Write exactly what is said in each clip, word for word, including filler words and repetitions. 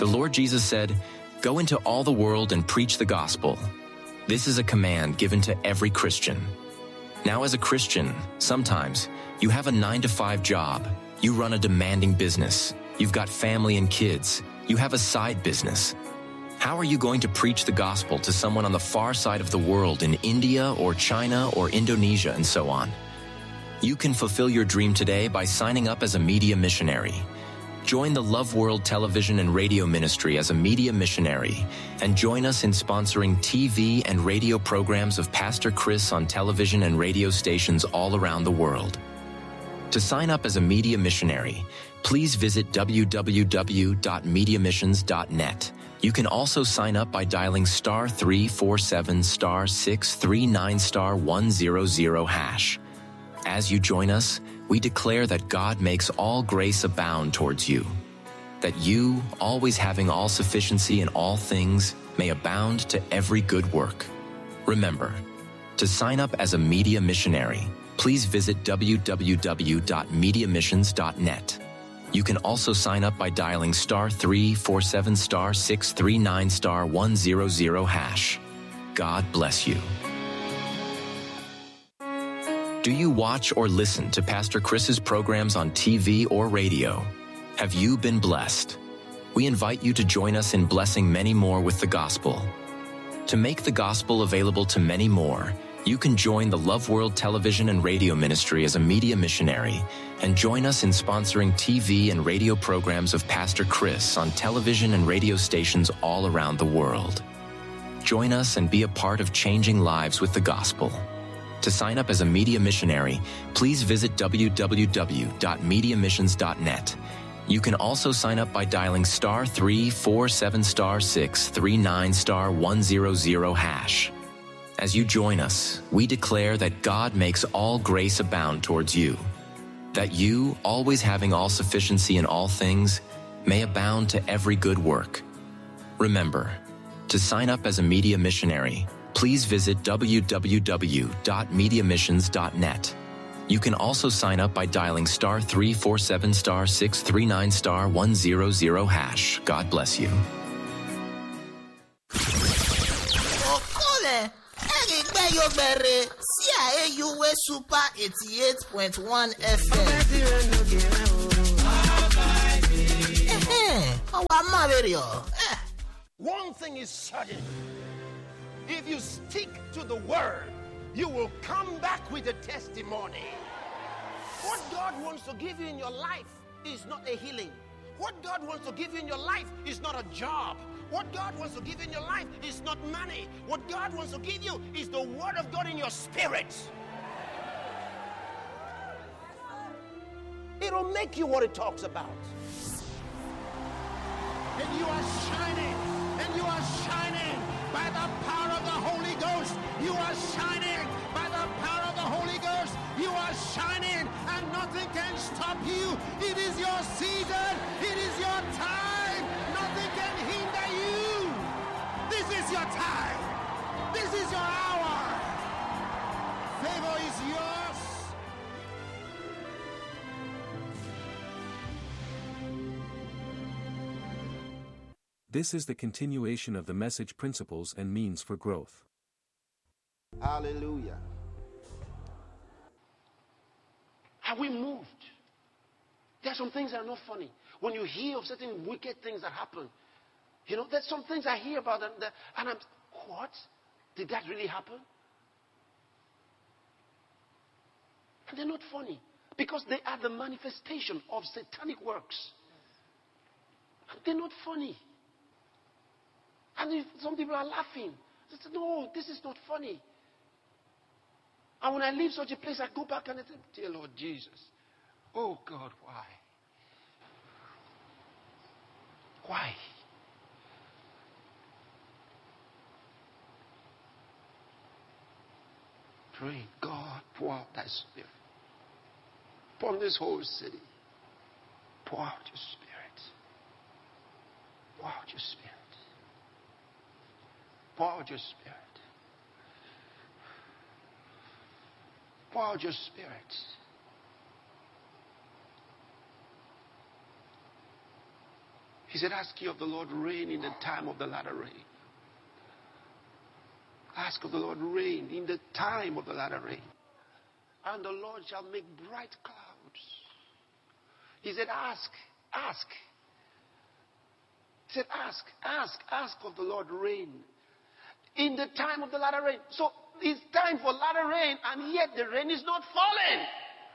The Lord Jesus said, "Go into all the world and preach the gospel." This is a command given to every Christian. Now, as a Christian, sometimes you have a nine to five job, you run a demanding business, you've got family and kids, you have a side business. How are you going to preach the gospel to someone on the far side of the world in India or China or Indonesia and so on? You can fulfill your dream today by signing up as a media missionary. Join the Love World television and radio ministry as a media missionary and join us in sponsoring T V and radio programs of Pastor Chris on television and radio stations all around the world. To sign up as a media missionary, please visit w w w dot media missions dot net. You can also sign up by dialing star three four seven star six three nine star one zero zero hash. As you join us, we declare that God makes all grace abound towards you, that you, always having all sufficiency in all things, may abound to every good work. Remember, to sign up as a media missionary, please visit w w w dot media missions dot net. You can also sign up by dialing star three four seven star six three nine star one zero zero hash. God bless you. Do you watch or listen to Pastor Chris's programs on T V or radio? Have you been blessed? We invite you to join us in blessing many more with the gospel. To make the gospel available to many more, you can join the Love World television and radio ministry as a media missionary and join us in sponsoring T V and radio programs of Pastor Chris on television and radio stations all around the world. Join us and be a part of changing lives with the gospel. To sign up as a media missionary, please visit w w w dot media missions dot net. You can also sign up by dialing star three four seven star six three nine star one zero zero hash. As you join us, we declare that God makes all grace abound towards you, that you, always having all sufficiency in all things, may abound to every good work. Remember, to sign up as a media missionary, please visit w w w dot media missions dot net. You can also sign up by dialing star three four seven star six three nine star one zero zero hash. God bless you. C I A U Super eighty-eight point one F M. One thing is certain. If you stick to the word, you will come back with a testimony. What God wants to give you in your life is not a healing. What God wants to give you in your life is not a job. What God wants to give you in your life is not money. What God wants to give you is the word of God in your spirit. It'll make you what it talks about. And you are shining. And you are shining by the power of the Holy Ghost. You are shining by the power of the Holy Ghost. You are shining and nothing can stop you. It is your season. It is your time. Nothing can hinder you. This is your time. This is your hour. Favor is yours. This is the continuation of the message Principles and Means for Growth. Hallelujah. Have we moved? There are some things that are not funny. When you hear of certain wicked things that happen, you know, there's some things I hear about them that, and I'm, what? Did that really happen? And they're not funny because they are the manifestation of satanic works. And they're not funny. And if some people are laughing. They say, no, this is not funny. And when I leave such a place, I go back and I say, dear Lord Jesus, oh God, why? Why? Pray, God, pour out thy spirit upon this whole city. Pour out your spirit. Pour out your spirit. Pour out your spirit. Pour out your spirit. He said, ask ye of the Lord rain in the time of the latter rain. Ask of the Lord rain in the time of the latter rain. And the Lord shall make bright clouds. He said, ask, ask. He said, ask, ask, ask of the Lord rain. In the time of the latter rain. So it's time for latter rain, and yet the rain is not falling.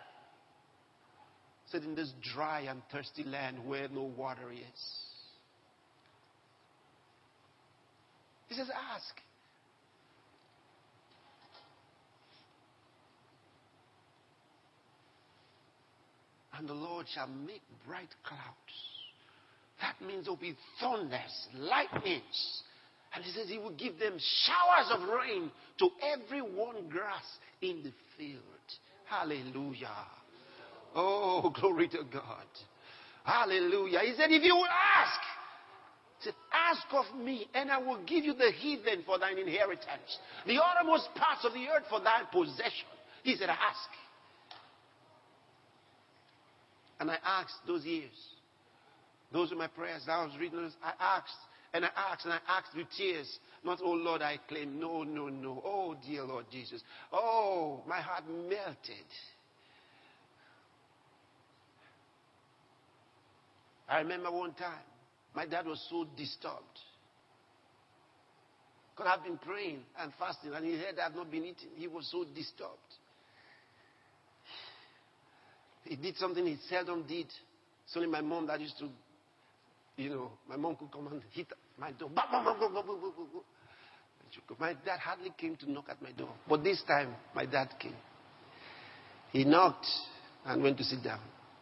He said, in this dry and thirsty land where no water is. He says, ask. And the Lord shall make bright clouds. That means there will be thunders, lightnings. And he says he will give them showers of rain to every one grass in the field. Hallelujah. Oh, glory to God. Hallelujah. He said, if you will ask, he said, ask of me, and I will give you the heathen for thine inheritance, the uttermost parts of the earth for thy possession. He said, ask. And I asked those years. Those were my prayers. I was reading this. I asked, and I asked, and I asked with tears. Not, oh Lord, I claim. No, no, no. Oh, dear Lord Jesus. Oh, my heart melted. I remember one time, my dad was so disturbed. Because I've been praying and fasting, and he heard I've not been eating. He was so disturbed. He did something he seldom did. It's only my mom that used to, you know, my mom could come and hit my door. My dad hardly came to knock at my door. But this time, my dad came. He knocked and went to sit down.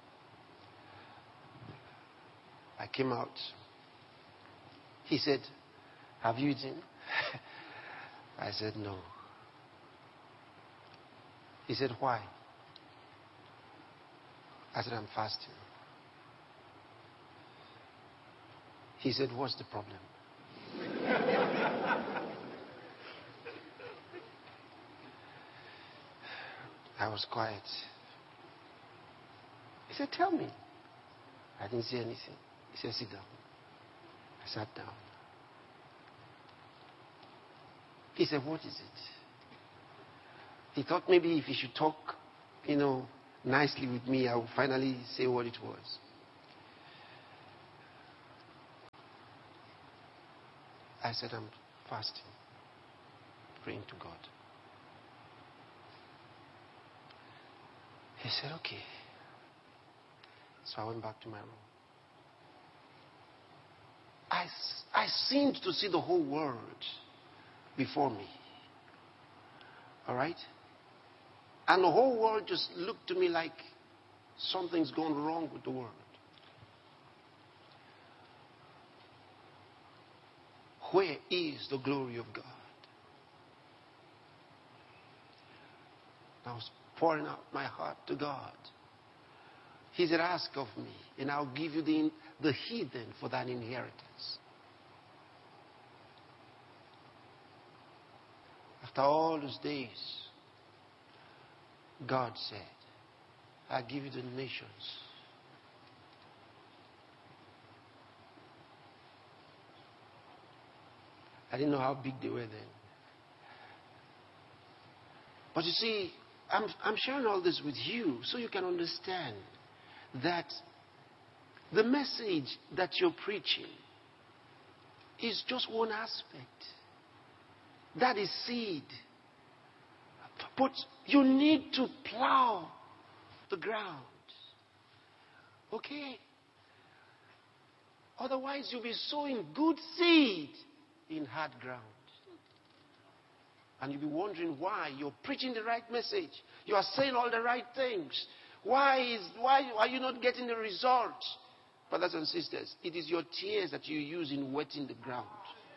I came out. He said, have you eaten? I said, no. He said, why? I said, I'm fasting. He said, what's the problem? I was quiet. He said, tell me. I didn't say anything. He said, sit down. I sat down. He said, what is it? He thought maybe if he should talk, you know, nicely with me, I would finally say what it was. I said, I'm fasting, praying to God. He said, okay. So I went back to my room. I, I seemed to see the whole world before me. All right? And the whole world just looked to me like something's gone wrong with the world. Where is the glory of God? I was pouring out my heart to God. He said, ask of me, and I'll give you the, the heathen for thine inheritance. After all those days, God said, I'll give you the nations. I didn't know how big they were then. But you see, I'm, I'm sharing all this with you so you can understand that the message that you're preaching is just one aspect. That is seed. But you need to plow the ground. Okay? Otherwise, you'll be sowing good seed in hard ground. And you'll be wondering why you're preaching the right message. You are saying all the right things. Why is why are you not getting the results? Brothers and sisters, it is your tears that you use in wetting the ground.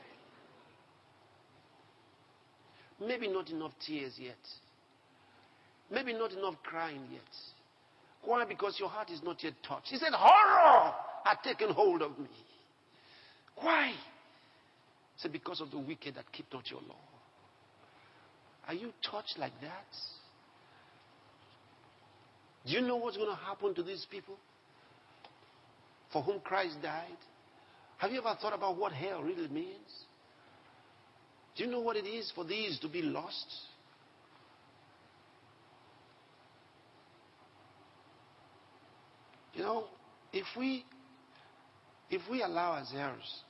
Maybe not enough tears yet. Maybe not enough crying yet. Why? Because your heart is not yet touched. He said, horror had taken hold of me. Why? He said, because of the wicked that keep not your law. Are you touched like that? Do you know what's going to happen to these people for whom Christ died? Have you ever thought about what hell really means? Do you know what it is for these to be lost? You know, if we if we allow ourselves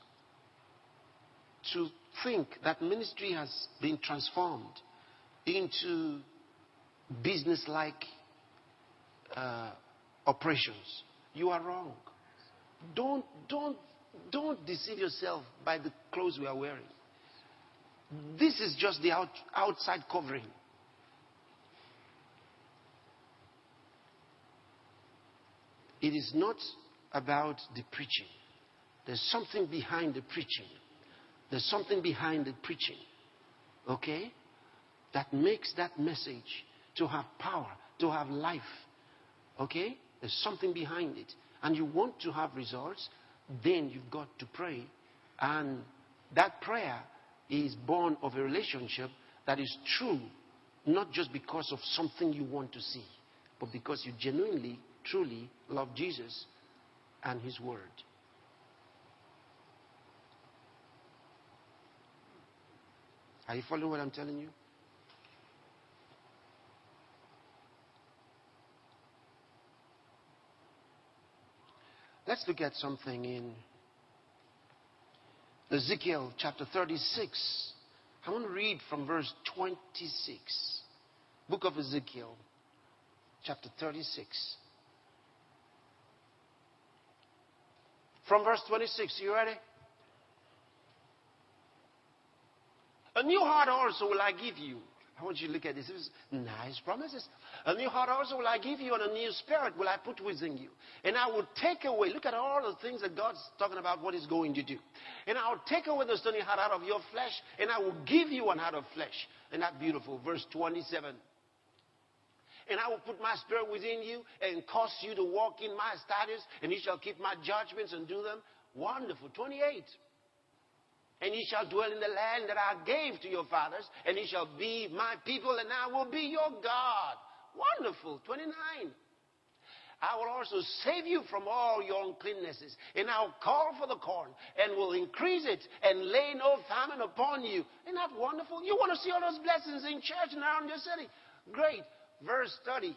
to think that ministry has been transformed into business-like uh, operations, you are wrong. Don't don't don't deceive yourself by the clothes we are wearing. This is just the out, outside covering. It is not about the preaching. There's something behind the preaching. There's something behind the preaching. Okay? That makes that message to have power, to have life. Okay? There's something behind it. And you want to have results, then you've got to pray. And that prayer is born of a relationship that is true, not just because of something you want to see, but because you genuinely, truly love Jesus and His Word. Are you following what I'm telling you? Let's look at something in Ezekiel chapter thirty-six. I want to read from verse twenty-six. Book of Ezekiel chapter thirty-six. From verse twenty-six, you ready? A new heart also will I give you. I want you to look at this. This is nice promises. A new heart also will I give you, and a new spirit will I put within you. And I will take away, look at all the things that God's talking about what He's going to do. And I will take away the stony heart out of your flesh, and I will give you an heart of flesh. And that's beautiful. Verse twenty-seven. And I will put my spirit within you and cause you to walk in my statutes, and you shall keep my judgments and do them. Wonderful. twenty-eight. And ye shall dwell in the land that I gave to your fathers, and ye shall be my people, and I will be your God. Wonderful. twenty-nine. I will also save you from all your uncleannesses, and I will call for the corn, and will increase it, and lay no famine upon you. Isn't that wonderful? You want to see all those blessings in church and around your city? Great. Verse thirty.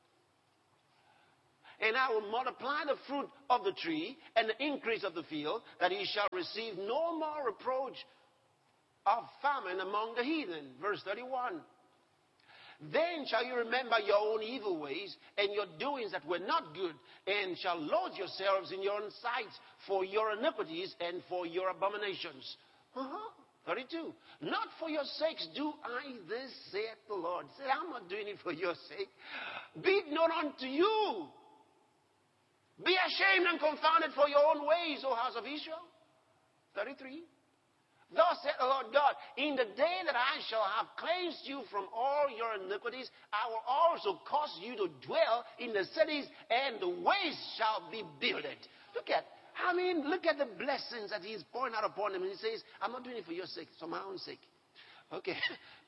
And I will multiply the fruit of the tree and the increase of the field, that ye shall receive no more reproach of famine among the heathen. Verse thirty-one. Then shall you remember your own evil ways and your doings that were not good, and shall load yourselves in your own sight for your iniquities and for your abominations. Uh-huh. thirty-two. Not for your sakes do I this, saith the Lord. Say, I'm not doing it for your sake. Be it known unto you. Be ashamed and confounded for your own ways, O house of Israel. thirty-three. Thus saith the Lord God, in the day that I shall have cleansed you from all your iniquities, I will also cause you to dwell in the cities, and the ways shall be builded. Look at, I mean, look at the blessings that He's pouring out upon them. And He says, I'm not doing it for your sake, it's for my own sake. Okay.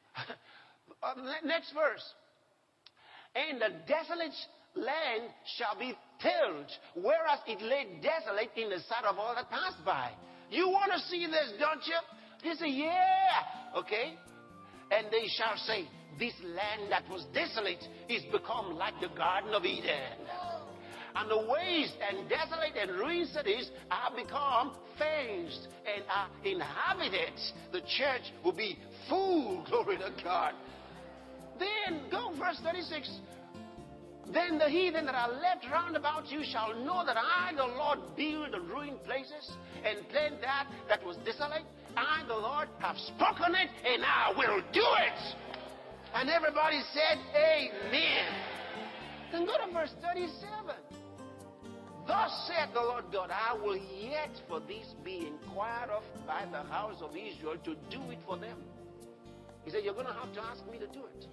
Next verse. And the desolate land shall be tilled, whereas it lay desolate in the sight of all that passed by. You want to see this, don't you? You say, yeah. Okay. And they shall say, this land that was desolate is become like the Garden of Eden. And the waste and desolate and ruined cities are become fenced and are inhabited. The church will be full, glory to God. Then go verse thirty-six. Then the heathen that are left round about you shall know that I, the Lord, build the ruined places and plant that that was desolate. I, the Lord, have spoken it, and I will do it. And everybody said, amen. Then go to verse thirty-seven. Thus saith the Lord God, I will yet for this be inquired of by the house of Israel to do it for them. He said, you're going to have to ask me to do it.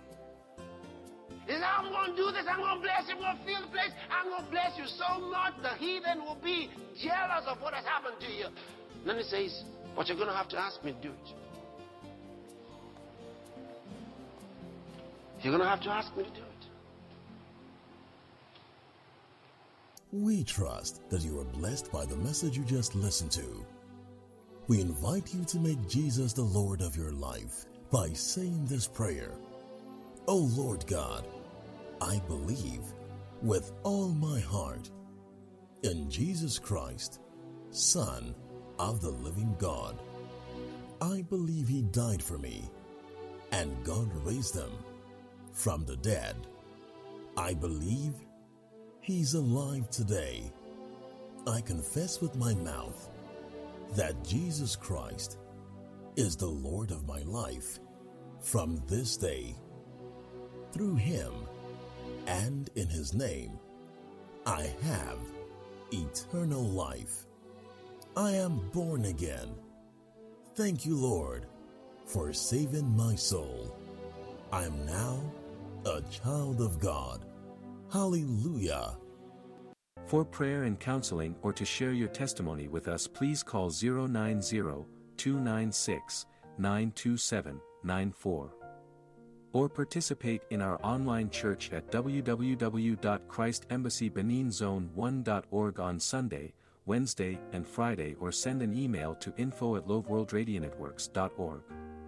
He said, I'm going to do this. I'm going to bless you. I'm going to fill the place. I'm going to bless you so much the heathen will be jealous of what has happened to you. And then he says, but you're going to have to ask me to do it. You're going to have to ask me to do it. We trust that you are blessed by the message you just listened to. We invite you to make Jesus the Lord of your life by saying this prayer. O Lord God, I believe with all my heart in Jesus Christ, Son of the living God. I believe He died for me, and God raised Him from the dead. I believe He's alive today. I confess with my mouth that Jesus Christ is the Lord of my life from this day. Through Him and in His name, I have eternal life. I am born again. Thank you, Lord, for saving my soul. I am now a child of God. Hallelujah. For prayer and counseling or to share your testimony with us, please call zero nine zero, two nine six, nine two seven, nine four. Or participate in our online church at w w w dot christ embassy benin zone one dot org on Sunday, Wednesday, and Friday, or send an email to info at loveworldradionetworks dot org.